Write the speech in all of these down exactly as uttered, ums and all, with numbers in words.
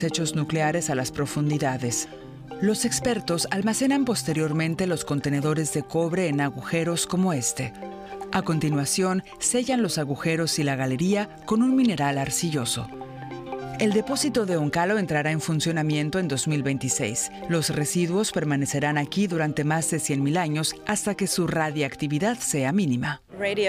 desechos nucleares a las profundidades. Los expertos almacenan posteriormente los contenedores de cobre en agujeros como este. A continuación, sellan los agujeros y la galería con un mineral arcilloso. El depósito de Onkalo entrará en funcionamiento en dos mil veintiséis. Los residuos permanecerán aquí durante más de cien mil años hasta que su radiactividad sea mínima.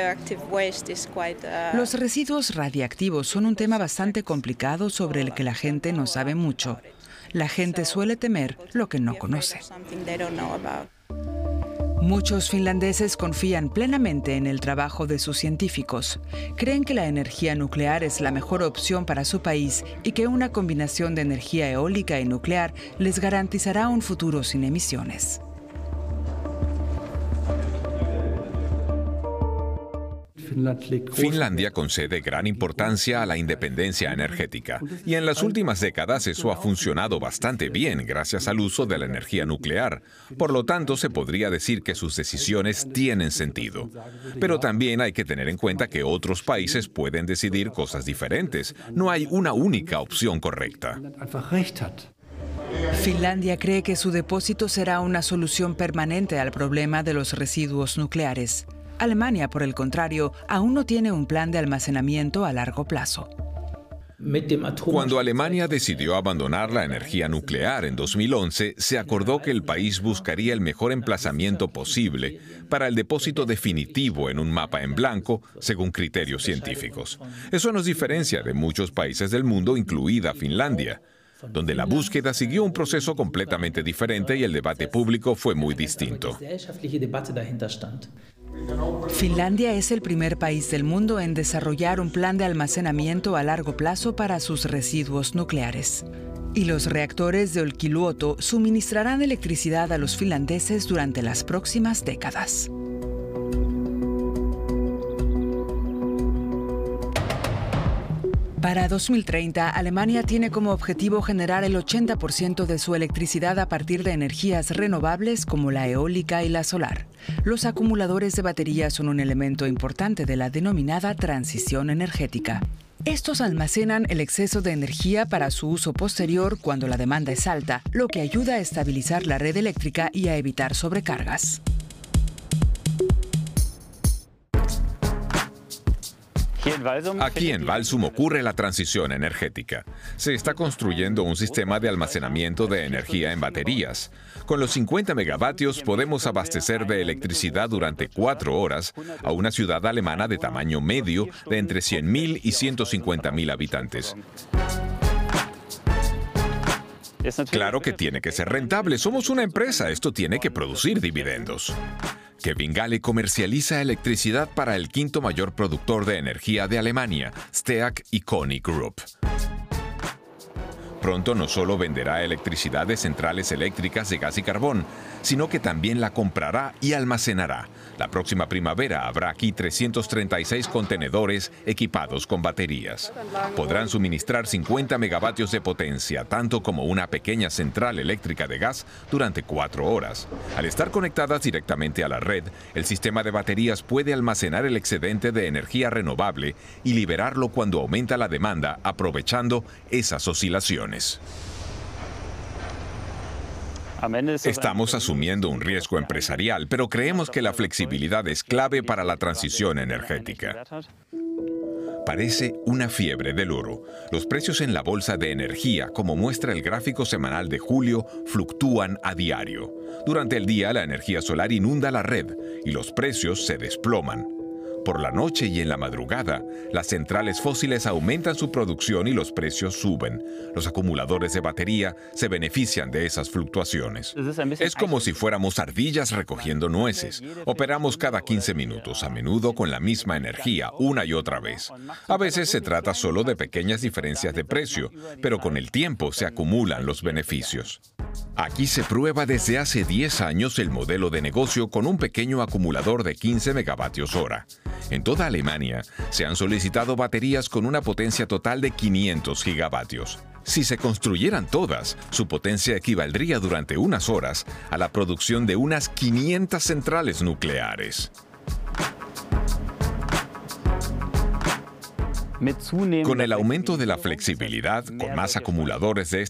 Los residuos radiactivos son un tema bastante complicado sobre el que la gente no sabe mucho. La gente suele temer lo que no conoce. Muchos finlandeses confían plenamente en el trabajo de sus científicos. Creen que la energía nuclear es la mejor opción para su país y que una combinación de energía eólica y nuclear les garantizará un futuro sin emisiones. Finlandia concede gran importancia a la independencia energética y en las últimas décadas eso ha funcionado bastante bien gracias al uso de la energía nuclear. Por lo tanto, se podría decir que sus decisiones tienen sentido. Pero también hay que tener en cuenta que otros países pueden decidir cosas diferentes. No hay una única opción correcta. Finlandia cree que su depósito será una solución permanente al problema de los residuos nucleares. Alemania, por el contrario, aún no tiene un plan de almacenamiento a largo plazo. Cuando Alemania decidió abandonar la energía nuclear en dos mil once, se acordó que el país buscaría el mejor emplazamiento posible para el depósito definitivo en un mapa en blanco, según criterios científicos. Eso nos diferencia de muchos países del mundo, incluida Finlandia, donde la búsqueda siguió un proceso completamente diferente y el debate público fue muy distinto. Finlandia es el primer país del mundo en desarrollar un plan de almacenamiento a largo plazo para sus residuos nucleares. Y los reactores de Olkiluoto suministrarán electricidad a los finlandeses durante las próximas décadas. Para dos mil treinta, Alemania tiene como objetivo generar el ochenta por ciento de su electricidad a partir de energías renovables como la eólica y la solar. Los acumuladores de baterías son un elemento importante de la denominada transición energética. Estos almacenan el exceso de energía para su uso posterior cuando la demanda es alta, lo que ayuda a estabilizar la red eléctrica y a evitar sobrecargas. Aquí en Walsum ocurre la transición energética. Se está construyendo un sistema de almacenamiento de energía en baterías. Con los cincuenta megavatios podemos abastecer de electricidad durante cuatro horas a una ciudad alemana de tamaño medio de entre cien mil y ciento cincuenta mil habitantes. Claro que tiene que ser rentable. Somos una empresa. Esto tiene que producir dividendos. Kevin Gale comercializa electricidad para el quinto mayor productor de energía de Alemania, Steag y Konig Group. Pronto no solo venderá electricidad de centrales eléctricas de gas y carbón, sino que también la comprará y almacenará. La próxima primavera habrá aquí trescientos treinta y seis contenedores equipados con baterías. Podrán suministrar cincuenta megavatios de potencia, tanto como una pequeña central eléctrica de gas, durante cuatro horas. Al estar conectadas directamente a la red, el sistema de baterías puede almacenar el excedente de energía renovable y liberarlo cuando aumenta la demanda, aprovechando esas oscilaciones. Estamos asumiendo un riesgo empresarial, pero creemos que la flexibilidad es clave para la transición energética. Parece una fiebre del oro. Los precios en la bolsa de energía, como muestra el gráfico semanal de julio, fluctúan a diario. Durante el día, la energía solar inunda la red y los precios se desploman. Por la noche y en la madrugada, las centrales fósiles aumentan su producción y los precios suben. Los acumuladores de batería se benefician de esas fluctuaciones. Es como si fuéramos ardillas recogiendo nueces. Operamos cada quince minutos, a menudo con la misma energía, una y otra vez. A veces se trata solo de pequeñas diferencias de precio, pero con el tiempo se acumulan los beneficios. Aquí se prueba desde hace diez años el modelo de negocio con un pequeño acumulador de quince megavatios hora. En toda Alemania se han solicitado baterías con una potencia total de quinientos gigavatios. Si se construyeran todas, su potencia equivaldría durante unas horas a la producción de unas quinientas centrales nucleares. Con el aumento de la flexibilidad, con más acumuladores de